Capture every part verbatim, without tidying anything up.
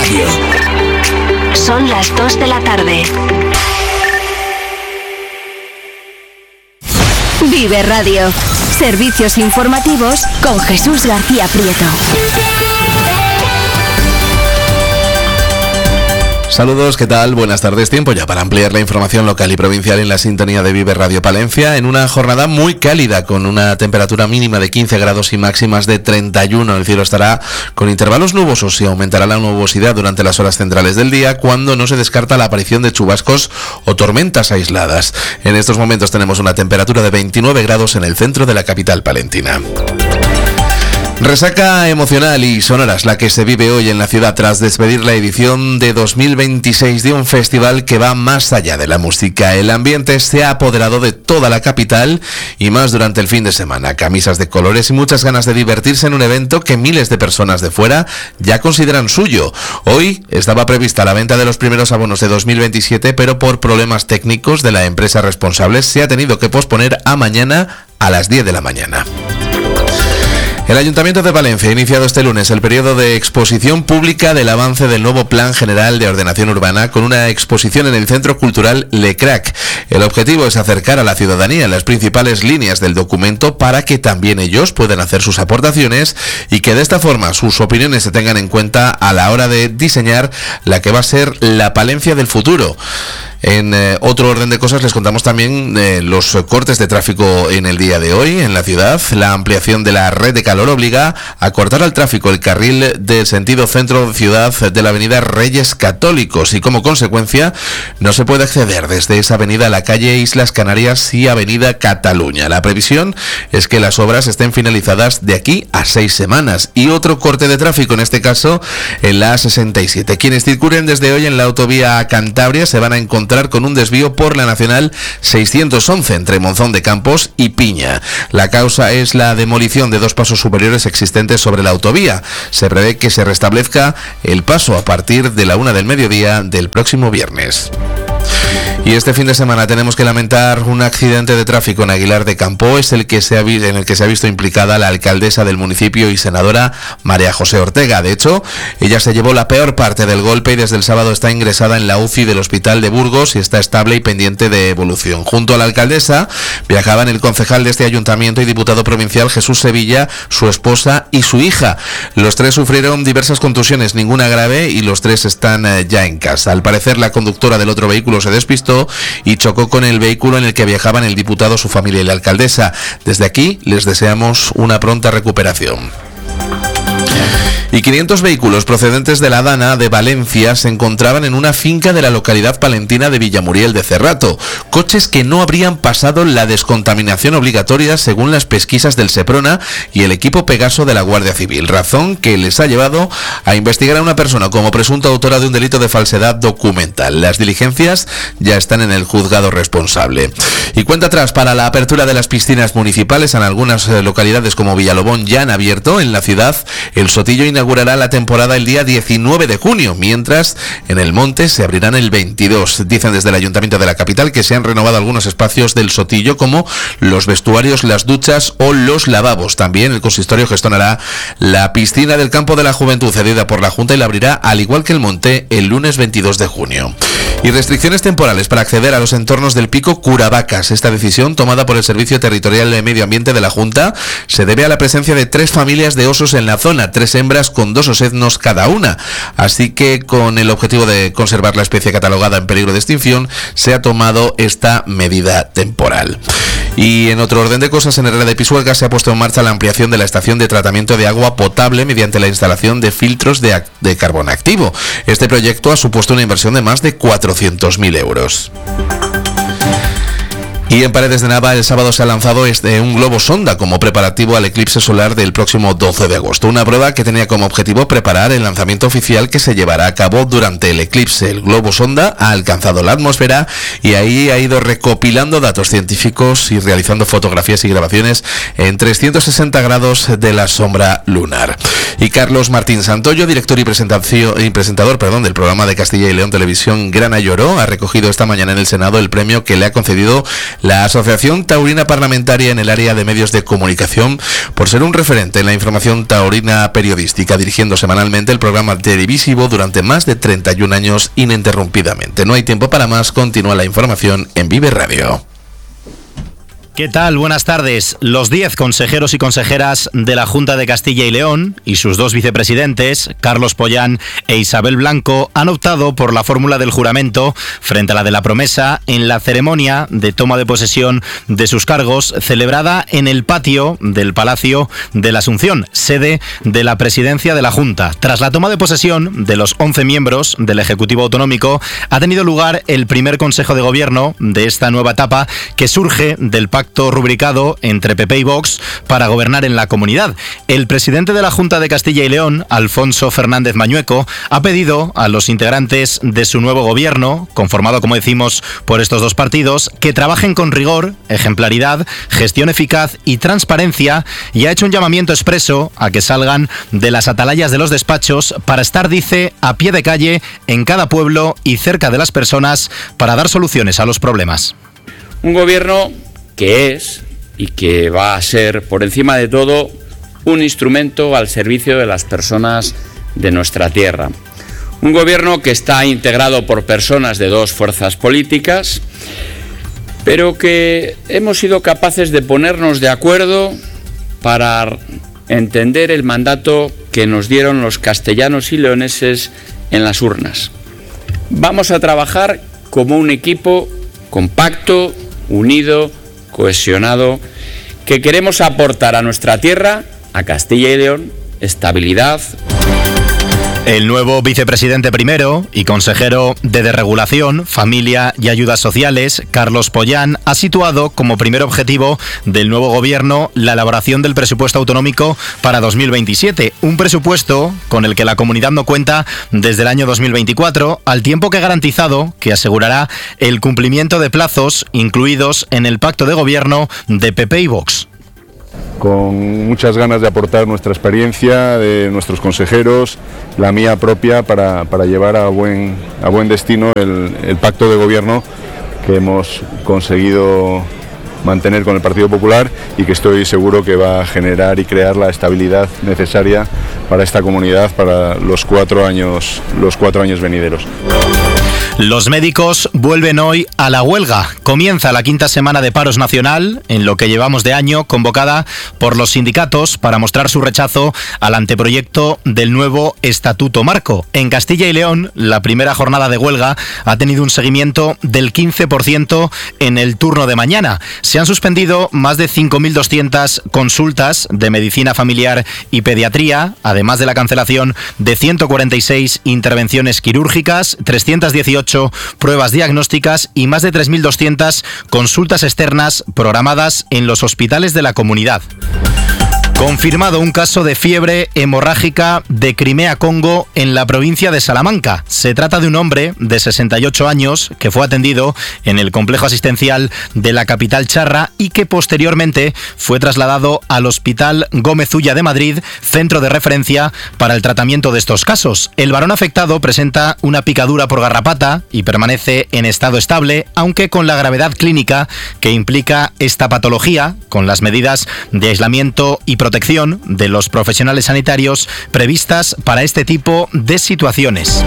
Radio. Son las dos de la tarde. Vive Radio. Servicios informativos con Jesús García Prieto. Saludos, ¿qué tal? Buenas tardes. Tiempo ya para ampliar la información local y provincial en la sintonía de Vive Radio Palencia, en una jornada muy cálida, con una temperatura mínima de quince grados y máximas de treinta y uno. El cielo estará con intervalos nubosos y aumentará la nubosidad durante las horas centrales del día, cuando no se descarta la aparición de chubascos o tormentas aisladas. En estos momentos tenemos una temperatura de veintinueve grados en el centro de la capital palentina. Resaca emocional y sonoras la que se vive hoy en la ciudad tras despedir la edición de dos mil veintiséis de un festival que va más allá de la música. El ambiente se ha apoderado de toda la capital y más durante el fin de semana. Camisas de colores y muchas ganas de divertirse en un evento que miles de personas de fuera ya consideran suyo. Hoy estaba prevista la venta de los primeros abonos de dos mil veintisiete, pero por problemas técnicos de la empresa responsable se ha tenido que posponer a mañana a las diez de la mañana. El Ayuntamiento de Palencia ha iniciado este lunes el periodo de exposición pública del avance del nuevo Plan General de Ordenación Urbana, con una exposición en el Centro Cultural Le Crac. El objetivo es acercar a la ciudadanía las principales líneas del documento para que también ellos puedan hacer sus aportaciones y que de esta forma sus opiniones se tengan en cuenta a la hora de diseñar la que va a ser la Palencia del futuro. En eh, otro orden de cosas les contamos también eh, los cortes de tráfico en el día de hoy en la ciudad. La ampliación de la red de calor obliga a cortar al tráfico el carril del sentido centro-ciudad de la avenida Reyes Católicos y como consecuencia no se puede acceder desde esa avenida a la calle Islas Canarias y avenida Cataluña. La previsión es que las obras estén finalizadas de aquí a seis semanas. Y otro corte de tráfico, en este caso en la A sesenta y siete. Quienes circulen desde hoy en la autovía a Cantabria se van a encontrar con un desvío por la Nacional seiscientos once entre Monzón de Campos y Piña. La causa es la demolición de dos pasos superiores existentes sobre la autovía. Se prevé que se restablezca el paso a partir de la una del mediodía del próximo viernes. Y este fin de semana tenemos que lamentar un accidente de tráfico en Aguilar de Campo. Es el que se ha, en el que se ha visto implicada la alcaldesa del municipio y senadora María José Ortega. De hecho, ella se llevó la peor parte del golpe y desde el sábado está ingresada en la U C I del Hospital de Burgos y está estable y pendiente de evolución. Junto a la alcaldesa viajaban el concejal de este ayuntamiento y diputado provincial Jesús Sevilla, su esposa y su hija. Los tres sufrieron diversas contusiones, ninguna grave, y los tres están ya en casa. Al parecer, la conductora del otro vehículo se despistó y chocó con el vehículo en el que viajaban el diputado, su familia y la alcaldesa. Desde aquí les deseamos una pronta recuperación. Y quinientos vehículos procedentes de la Dana de Valencia se encontraban en una finca de la localidad palentina de Villamuriel de Cerrato. Coches que no habrían pasado la descontaminación obligatoria según las pesquisas del Seprona y el equipo Pegaso de la Guardia Civil, razón que les ha llevado a investigar a una persona como presunta autora de un delito de falsedad documental. Las diligencias ya están en el juzgado responsable. Y cuenta atrás para la apertura de las piscinas municipales. En algunas localidades como Villalobón ya han abierto. En la ciudad, el Sotillo inaugurará la temporada el día diecinueve de junio, mientras en el Monte se abrirán el veintidós. Dicen desde el Ayuntamiento de la capital que se han renovado algunos espacios del Sotillo, como los vestuarios, las duchas o los lavabos. También el consistorio gestionará la piscina del Campo de la Juventud cedida por la Junta y la abrirá, al igual que el Monte, el lunes veintidós de junio. Y restricciones temporales para acceder a los entornos del Pico Curavacas. Esta decisión, tomada por el Servicio Territorial de Medio Ambiente de la Junta, se debe a la presencia de tres familias de osos en la zona, tres hembras con dos osednos cada una. Así que, con el objetivo de conservar la especie catalogada en peligro de extinción, se ha tomado esta medida temporal. Y en otro orden de cosas, en Herrera de Pisuerga se ha puesto en marcha la ampliación de la estación de tratamiento de agua potable mediante la instalación de filtros de, de carbón activo. Este proyecto ha supuesto una inversión de más de cuatrocientos mil euros. Y en Paredes de Nava el sábado se ha lanzado este, un globo sonda como preparativo al eclipse solar del próximo doce de agosto. Una prueba que tenía como objetivo preparar el lanzamiento oficial que se llevará a cabo durante el eclipse. El globo sonda ha alcanzado la atmósfera y ahí ha ido recopilando datos científicos y realizando fotografías y grabaciones en trescientos sesenta grados de la sombra lunar. Y Carlos Martín Santoyo, director y, y presentador perdón, del programa de Castilla y León Televisión Grana Lloró, ha recogido esta mañana en el Senado el premio que le ha concedido la Asociación Taurina Parlamentaria en el área de medios de comunicación, por ser un referente en la información taurina periodística, dirigiendo semanalmente el programa televisivo durante más de treinta y un años ininterrumpidamente. No hay tiempo para más, continúa la información en Vive Radio. ¿Qué tal? Buenas tardes. Los diez consejeros y consejeras de la Junta de Castilla y León y sus dos vicepresidentes, Carlos Pollán e Isabel Blanco, han optado por la fórmula del juramento frente a la de la promesa en la ceremonia de toma de posesión de sus cargos celebrada en el patio del Palacio de la Asunción, sede de la presidencia de la Junta. Tras la toma de posesión de los once miembros del Ejecutivo Autonómico, ha tenido lugar el primer Consejo de Gobierno de esta nueva etapa que surge del pacto rubricado entre P P y Vox para gobernar en la comunidad. El presidente de la Junta de Castilla y León, Alfonso Fernández Mañueco, ha pedido a los integrantes de su nuevo gobierno, conformado, como decimos, por estos dos partidos, que trabajen con rigor, ejemplaridad, gestión eficaz y transparencia, y ha hecho un llamamiento expreso a que salgan de las atalayas de los despachos para estar, dice, a pie de calle en cada pueblo y cerca de las personas para dar soluciones a los problemas. Un gobierno que es y que va a ser, por encima de todo, un instrumento al servicio de las personas de nuestra tierra. Un gobierno que está integrado por personas de dos fuerzas políticas, pero que hemos sido capaces de ponernos de acuerdo para entender el mandato que nos dieron los castellanos y leoneses en las urnas. Vamos a trabajar como un equipo compacto, unido, cohesionado, que queremos aportar a nuestra tierra, a Castilla y León, estabilidad. El nuevo vicepresidente primero y consejero de Desregulación, Familia y Ayudas Sociales, Carlos Pollán, ha situado como primer objetivo del nuevo gobierno la elaboración del presupuesto autonómico para dos mil veintisiete, un presupuesto con el que la comunidad no cuenta desde el año dos mil veinticuatro, al tiempo que ha garantizado que asegurará el cumplimiento de plazos incluidos en el pacto de gobierno de P P y Vox. Con muchas ganas de aportar nuestra experiencia, de nuestros consejeros, la mía propia, para, para llevar a buen, a buen destino el, el pacto de gobierno que hemos conseguido mantener con el Partido Popular y que estoy seguro que va a generar y crear la estabilidad necesaria para esta comunidad para los cuatro años, los cuatro años venideros. Los médicos vuelven hoy a la huelga. Comienza la quinta semana de paros nacional, en lo que llevamos de año, convocada por los sindicatos para mostrar su rechazo al anteproyecto del nuevo Estatuto Marco. En Castilla y León, la primera jornada de huelga ha tenido un seguimiento del quince por ciento en el turno de mañana. Se han suspendido más de cinco mil doscientas consultas de medicina familiar y pediatría, además de la cancelación de ciento cuarenta y seis intervenciones quirúrgicas, trescientas dieciocho pruebas diagnósticas y más de tres mil doscientas consultas externas programadas en los hospitales de la comunidad. Confirmado un caso de fiebre hemorrágica de Crimea-Congo en la provincia de Salamanca. Se trata de un hombre de sesenta y ocho años que fue atendido en el complejo asistencial de la capital charra y que posteriormente fue trasladado al Hospital Gómez Ulla de Madrid, centro de referencia para el tratamiento de estos casos. El varón afectado presenta una picadura por garrapata y permanece en estado estable, aunque con la gravedad clínica que implica esta patología, con las medidas de aislamiento y protección protección de los profesionales sanitarios previstas para este tipo de situaciones.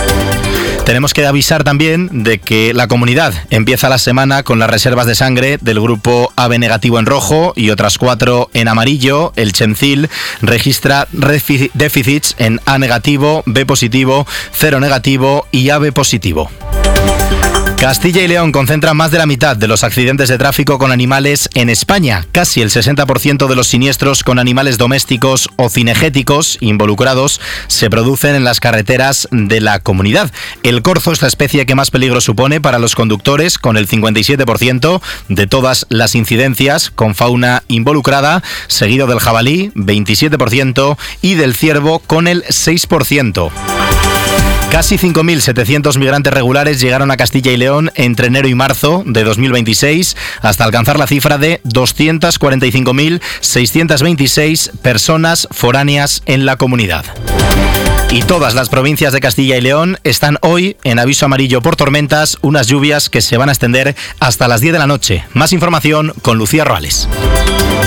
Tenemos que avisar también de que la comunidad empieza la semana con las reservas de sangre del grupo A B negativo en rojo y otras cuatro en amarillo. El Chencil registra déficits en A negativo, B positivo, cero negativo y A B positivo. Castilla y León concentra más de la mitad de los accidentes de tráfico con animales en España. Casi el sesenta por ciento de los siniestros con animales domésticos o cinegéticos involucrados se producen en las carreteras de la comunidad. El corzo es la especie que más peligro supone para los conductores, con el cincuenta y siete por ciento de todas las incidencias con fauna involucrada, seguido del jabalí, veintisiete por ciento, y del ciervo con el seis por ciento. Casi cinco mil setecientos migrantes regulares llegaron a Castilla y León entre enero y marzo de dos mil veintiséis, hasta alcanzar la cifra de doscientas cuarenta y cinco mil seiscientas veintiséis personas foráneas en la comunidad. Y todas las provincias de Castilla y León están hoy en aviso amarillo por tormentas, unas lluvias que se van a extender hasta las diez de la noche. Más información con Lucía Roales.